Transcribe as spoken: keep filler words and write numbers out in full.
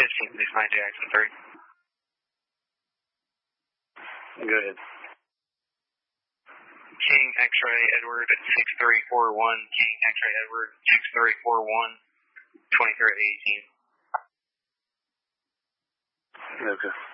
fifteen, please, nine Jackson three. Go ahead. King X-ray Edward six three four one, King X-ray Edward six three four one, twenty-three eighteen. Okay.